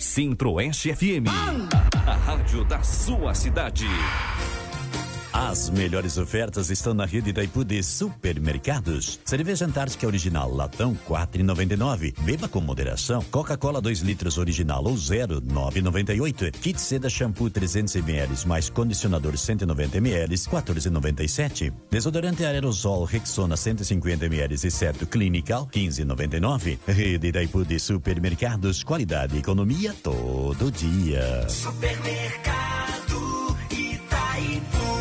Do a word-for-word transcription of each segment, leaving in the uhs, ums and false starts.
Centro-Oeste F M, a rádio da sua cidade. As melhores ofertas estão na rede Itaipu de supermercados. Cerveja Antártica original, latão quatro reais e noventa e nove centavos. Beba com moderação. Coca-Cola dois litros original ou zero, nove reais e noventa e oito centavos. Kit Seda Shampoo trezentos mililitros mais condicionador cento e noventa mililitros, quatorze reais e noventa e sete centavos. Desodorante aerosol Rexona cento e cinquenta mililitros e certo Clinical, quinze reais e noventa e nove centavos. Rede Itaipu de supermercados, qualidade e economia todo dia. Supermercado Itaipu.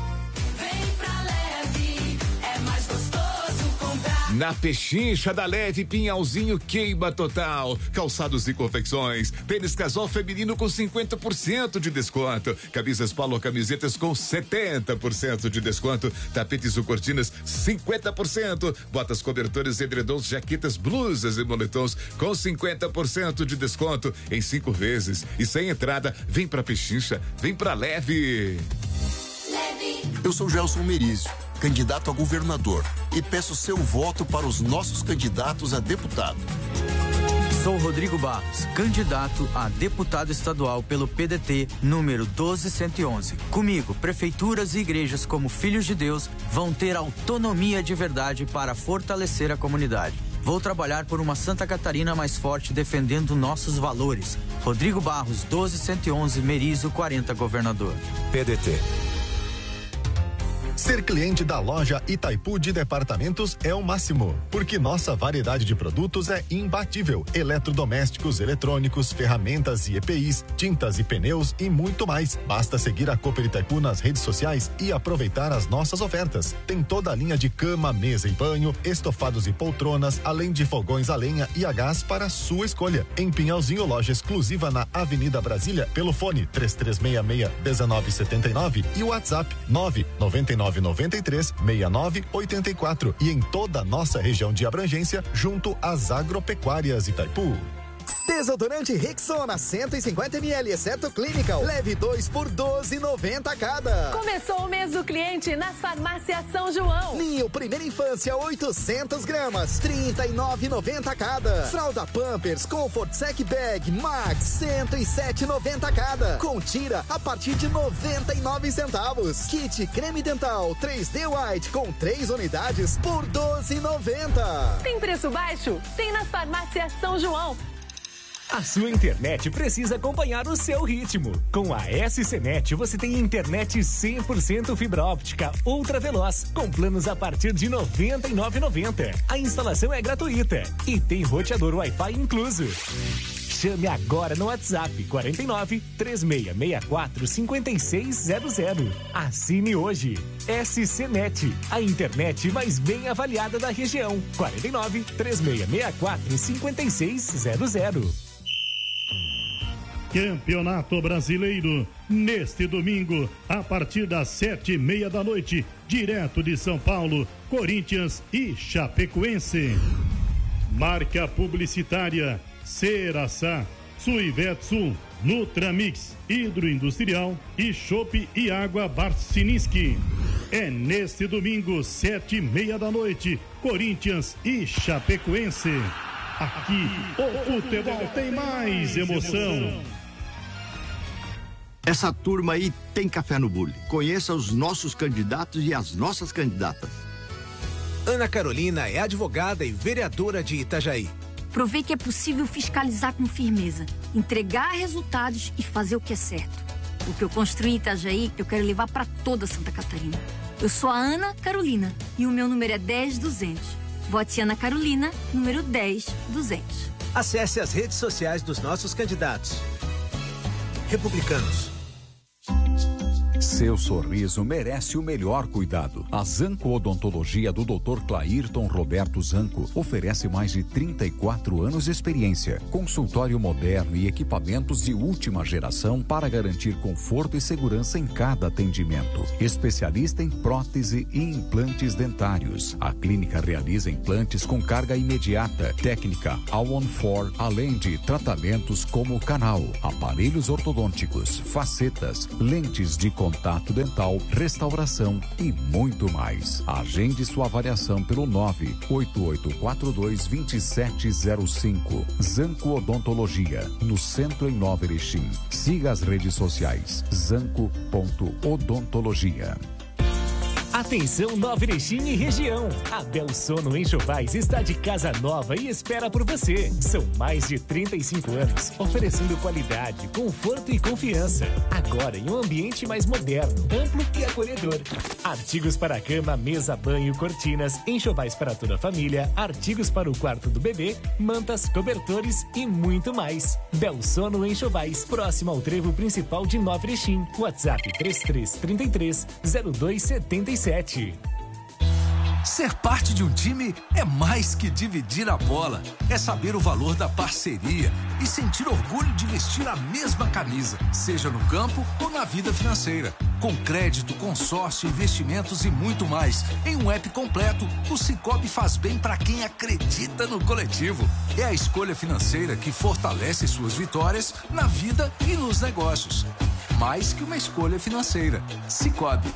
Na Pechincha da Leve, Pinhalzinho queima total. Calçados e confecções. Tênis casual feminino com cinquenta por cento de desconto. Camisas polo, camisetas com setenta por cento de desconto. Tapetes ou cortinas cinquenta por cento. Botas, cobertores, edredons, jaquetas, blusas e moletons com cinquenta por cento de desconto em cinco vezes. E sem entrada, vem pra Pechincha, vem pra Leve. Eu sou Gelson Merizio, candidato a governador, e peço seu voto para os nossos candidatos a deputado. Sou Rodrigo Barros, candidato a deputado estadual pelo P D T, número doze cento e onze. Comigo, prefeituras e igrejas como Filhos de Deus vão ter autonomia de verdade para fortalecer a comunidade. Vou trabalhar por uma Santa Catarina mais forte, defendendo nossos valores. Rodrigo Barros, doze cento e onze, Merizio quarenta, governador. P D T. Ser cliente da loja Itaipu de Departamentos é o máximo, porque nossa variedade de produtos é imbatível. Eletrodomésticos, eletrônicos, ferramentas e E P Is, tintas e pneus e muito mais. Basta seguir a Cooper Itaipu nas redes sociais e aproveitar as nossas ofertas. Tem toda a linha de cama, mesa e banho, estofados e poltronas, além de fogões a lenha e a gás para a sua escolha. Em Pinhalzinho, loja exclusiva na Avenida Brasília, pelo fone três três seis seis, um nove sete nove e o WhatsApp nove nove nove nove três seis nove oito quatro e em toda a nossa região de abrangência, junto às agropecuárias Itaipu. Desodorante Rexona cento e cinquenta mililitros, exceto Clinical. Leve dois por doze reais e noventa cada. Começou o mês do cliente nas farmácias São João. Ninho Primeira Infância oitocentos gramas, trinta e nove reais e noventa cada. Fralda Pampers Comfort Sec Bag Max cento e sete reais e noventa cada. Com tira a partir de noventa e nove centavos. Kit Creme Dental três D White com três unidades por doze reais e noventa. Tem preço baixo? Tem nas farmácias São João. A sua internet precisa acompanhar o seu ritmo. Com a S C Net você tem internet cem por cento fibra óptica ultra veloz, com planos a partir de noventa e nove reais e noventa centavos. A instalação é gratuita e tem roteador Wi-Fi incluso. Chame agora no WhatsApp quarenta e nove, três seis seis quatro, cinco seis zero zero. Assine hoje. S C Net, a internet mais bem avaliada da região. quarenta e nove, três seis seis quatro, cinco seis zero zero. Campeonato Brasileiro, neste domingo, a partir das sete e meia da noite, direto de São Paulo, Corinthians e Chapecoense. Marca publicitária, Ceraçá, Suivetsul, Nutramix, Hidroindustrial e Chopp e Água Barciniski. É neste domingo, sete e meia da noite, Corinthians e Chapecoense. Aqui, o futebol tem mais emoção. Essa turma aí tem café no bule. Conheça os nossos candidatos e as nossas candidatas. Ana Carolina é advogada e vereadora de Itajaí. Provei que é possível fiscalizar com firmeza, entregar resultados e fazer o que é certo. O que eu construí em Itajaí, eu quero levar para toda Santa Catarina. Eu sou a Ana Carolina e o meu número é dez duzentos. Vote Ana Carolina, número dez duzentos. Acesse as redes sociais dos nossos candidatos. Republicanos. Seu sorriso merece o melhor cuidado. A Zanco Odontologia do doutor Clairton Roberto Zanco oferece mais de trinta e quatro anos de experiência, consultório moderno e equipamentos de última geração para garantir conforto e segurança em cada atendimento. Especialista em prótese e implantes dentários. A clínica realiza implantes com carga imediata, técnica All-on four, além de tratamentos como canal, aparelhos ortodônticos, facetas, lentes de contato contato dental, restauração e muito mais. Agende sua avaliação pelo nove oito oito quatro dois dois sete zero cinco. Zanco Odontologia, no centro em Nova Erechim. Siga as redes sociais zanco ponto odontologia. Atenção Nova Erechim e região. A Belsono Enxovais está de casa nova e espera por você. São mais de trinta e cinco anos, oferecendo qualidade, conforto e confiança. Agora em um ambiente mais moderno, amplo e acolhedor. Artigos para cama, mesa, banho, cortinas, enxovais para toda a família, artigos para o quarto do bebê, mantas, cobertores e muito mais. Belsono Enxovais, próximo ao trevo principal de Nova Erechim. WhatsApp três três três três zero dois sete sete. Ser parte de um time é mais que dividir a bola. É saber o valor da parceria e sentir orgulho de vestir a mesma camisa, seja no campo ou na vida financeira. Com crédito, consórcio, investimentos e muito mais. Em um app completo, o Sicoob faz bem para quem acredita no coletivo. É a escolha financeira que fortalece suas vitórias na vida e nos negócios. Mais que uma escolha financeira. Sicoob.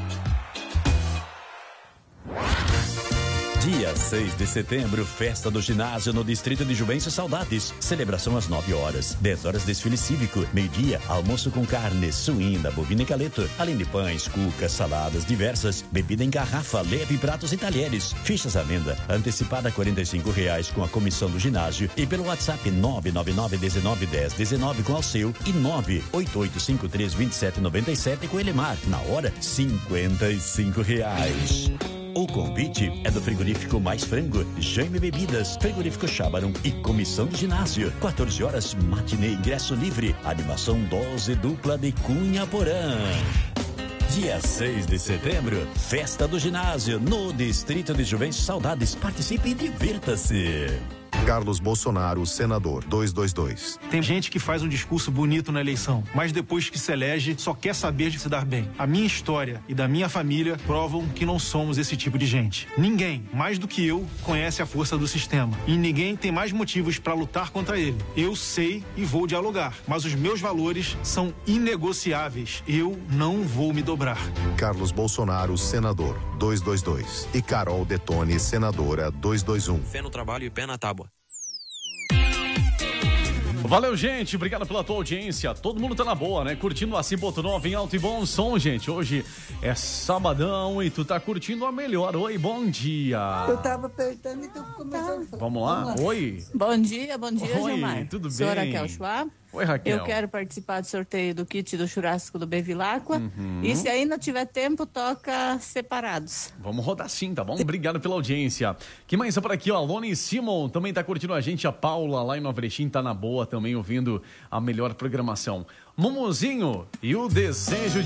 Dia seis de setembro, festa do ginásio no distrito de Juvencio Saudades. Celebração às nove horas. dez horas desfile cívico. Meio-dia, almoço com carne, suína, bovina e caleto. Além de pães, cucas, saladas diversas. Bebida em garrafa, leve pratos e talheres. Fichas à venda. Antecipada quarenta e cinco reais com a comissão do ginásio. E pelo WhatsApp nove nove nove um nove um zero um nove com Alceu e nove oito oito cinco três dois sete nove sete com Elemar. Na hora, cinquenta e cinco reais. O convite é do frigorífico Mais Frango, Jaime Bebidas, frigorífico Chábaron e comissão de ginásio. quatorze horas, matinê, ingresso livre. Animação dose dupla de Cunha Porã. Dia seis de setembro, festa do ginásio no distrito de Juvencio Saudades. Participe e divirta-se. Carlos Bolsonaro, senador, duzentos e vinte e dois. Tem gente que faz um discurso bonito na eleição, mas depois que se elege, só quer saber de se dar bem. A minha história e da minha família provam que não somos esse tipo de gente. Ninguém, mais do que eu, conhece a força do sistema. E ninguém tem mais motivos para lutar contra ele. Eu sei e vou dialogar, mas os meus valores são inegociáveis. Eu não vou me dobrar. Carlos Bolsonaro, senador, duzentos e vinte e dois. E Carol Detone, senadora, duzentos e vinte e um. Fé no trabalho e pé na tábua. Valeu, gente. Obrigado pela tua audiência. Todo mundo tá na boa, né? Curtindo a cem ponto nove em alto e bom som, gente. Hoje é sabadão e tu tá curtindo a melhor. Oi, bom dia. Eu tava apertando e tu começou a falar. Vamos lá? Vamos lá. Oi. Bom dia, bom dia, Oi, Gilmar. tudo bem? Sou a Raquel Schwab. Oi, Raquel. Eu quero participar do sorteio do kit do churrasco do Bevilacqua. Uhum. E se ainda tiver tempo, toca separados. Vamos rodar sim, tá bom? Obrigado pela audiência. Que mais é por aqui, ó? Lone Simon também tá curtindo a gente. A Paula lá em Nova Erechim tá na boa também ouvindo a melhor programação. Mumuzinho e o desejo